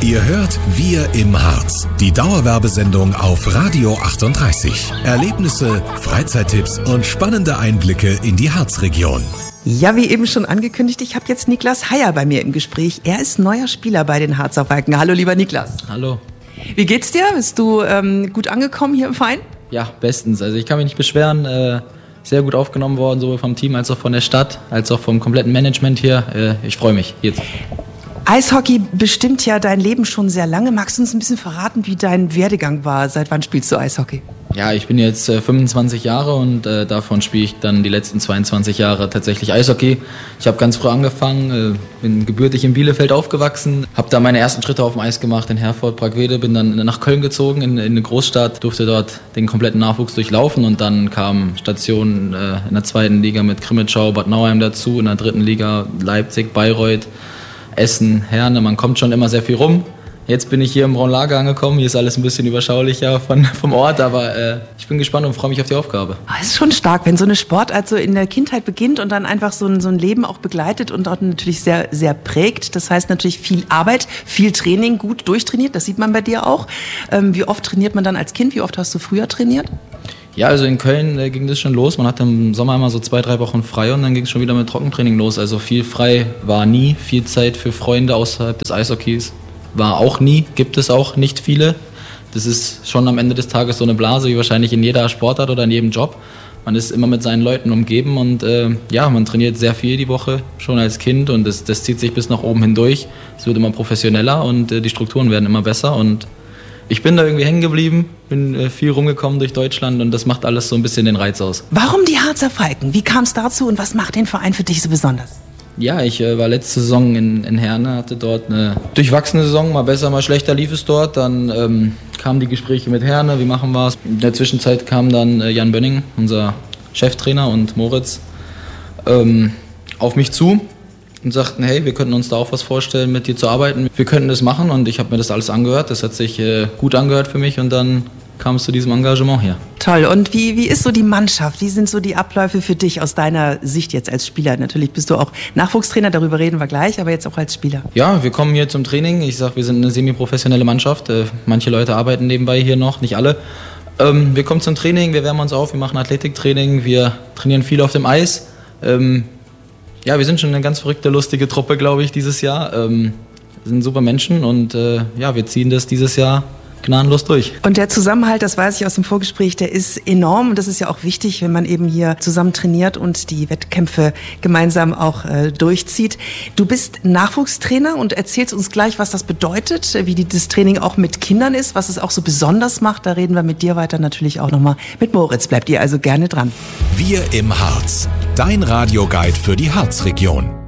Ihr hört Wir im Harz, die Dauerwerbesendung auf Radio 38. Erlebnisse, Freizeittipps und spannende Einblicke in die Harzregion. Ja, wie eben schon angekündigt, ich habe jetzt Niklas Heyer bei mir im Gespräch. Er ist neuer Spieler bei den Harzer Falken. Hallo, lieber Niklas. Hallo. Wie geht's dir? Bist du gut angekommen hier im Verein? Ja, bestens. Also ich kann mich nicht beschweren. Sehr gut aufgenommen worden, sowohl vom Team als auch von der Stadt, als auch vom kompletten Management hier. Ich freue mich jetzt. Eishockey bestimmt ja dein Leben schon sehr lange. Magst du uns ein bisschen verraten, wie dein Werdegang war? Seit wann spielst du Eishockey? Ja, ich bin jetzt 25 Jahre und davon spiele ich dann die letzten 22 Jahre tatsächlich Eishockey. Ich habe ganz früh angefangen, bin gebürtig in Bielefeld aufgewachsen, habe da meine ersten Schritte auf dem Eis gemacht in Herford, Bragwede, bin dann nach Köln gezogen, in eine Großstadt, durfte dort den kompletten Nachwuchs durchlaufen und dann kamen Stationen in der zweiten Liga mit Krimitschau, Bad Nauheim dazu, in der dritten Liga Leipzig, Bayreuth, Essen, Herne, man kommt schon immer sehr viel rum. Jetzt bin ich hier im Braunlager angekommen, hier ist alles ein bisschen überschaulicher vom Ort, aber ich bin gespannt und freue mich auf die Aufgabe. Es ist schon stark, wenn so eine Sportart so in der Kindheit beginnt und dann einfach so ein Leben auch begleitet und auch natürlich sehr, sehr prägt. Das heißt natürlich viel Arbeit, viel Training, gut durchtrainiert, das sieht man bei dir auch. Wie oft trainiert man dann als Kind, wie oft hast du früher trainiert? Ja, also in Köln ging das schon los. Man hatte im Sommer immer so 2-3 Wochen frei und dann ging es schon wieder mit Trockentraining los. Also viel frei war nie, viel Zeit für Freunde außerhalb des Eishockeys war auch nie, gibt es auch nicht viele. Das ist schon am Ende des Tages so eine Blase, wie wahrscheinlich in jeder Sportart oder in jedem Job. Man ist immer mit seinen Leuten umgeben und man trainiert sehr viel die Woche, schon als Kind und das zieht sich bis nach oben hindurch. Es wird immer professioneller und die Strukturen werden immer besser und ich bin da irgendwie hängen geblieben, bin viel rumgekommen durch Deutschland und das macht alles so ein bisschen den Reiz aus. Warum die Harzer Falken? Wie kam es dazu und was macht den Verein für dich so besonders? Ja, ich war letzte Saison in Herne, hatte dort eine durchwachsene Saison, mal besser, mal schlechter lief es dort. Dann kamen die Gespräche mit Herne, wie machen wir es. In der Zwischenzeit kam dann Jan Bönning, unser Cheftrainer, und Moritz auf mich zu und sagten, hey, wir könnten uns da auch was vorstellen, mit dir zu arbeiten. Wir könnten das machen und ich habe mir das alles angehört. Das hat sich gut angehört für mich und dann kam es zu diesem Engagement hier. Toll. Und wie ist so die Mannschaft? Wie sind so die Abläufe für dich aus deiner Sicht jetzt als Spieler? Natürlich bist du auch Nachwuchstrainer, darüber reden wir gleich, aber jetzt auch als Spieler. Ja, wir kommen hier zum Training. Ich sage, wir sind eine semi-professionelle Mannschaft. Manche Leute arbeiten nebenbei hier noch, nicht alle. Wir kommen zum Training, wir wärmen uns auf, wir machen Athletiktraining, wir trainieren viel auf dem Eis. Wir sind schon eine ganz verrückte, lustige Truppe, glaube ich, dieses Jahr. Wir sind super Menschen und wir ziehen das dieses Jahr gnadenlos durch. Und der Zusammenhalt, das weiß ich aus dem Vorgespräch, der ist enorm. Und das ist ja auch wichtig, wenn man eben hier zusammen trainiert und die Wettkämpfe gemeinsam auch durchzieht. Du bist Nachwuchstrainer und erzählst uns gleich, was das bedeutet, wie das Training auch mit Kindern ist, was es auch so besonders macht. Da reden wir mit dir weiter, natürlich auch nochmal mit Moritz. Bleibt ihr also gerne dran. Wir im Harz, dein Radioguide für die Harzregion.